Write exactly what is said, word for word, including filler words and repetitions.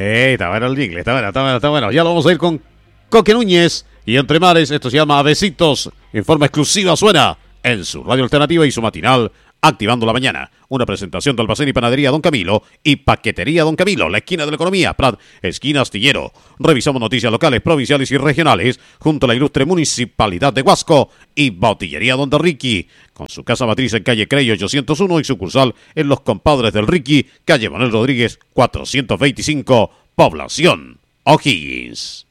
está bueno el jingle, está bueno, está bueno, está bueno. Ya lo vamos a ir con Coque Núñez y Entre Mares. Esto se llama Besitos. En forma exclusiva suena en su radio alternativa y su matinal Activando la Mañana. Una presentación de Almacén y Panadería Don Camilo y Paquetería Don Camilo, la esquina de la economía, Prat, esquina Astillero. Revisamos noticias locales, provinciales y regionales junto a la ilustre Municipalidad de Huasco y Botillería Don Ricky, con su casa matriz en calle Crey ochocientos uno y sucursal en Los Compadres del Ricky, calle Manuel Rodríguez cuatrocientos veinticinco, población O'Higgins.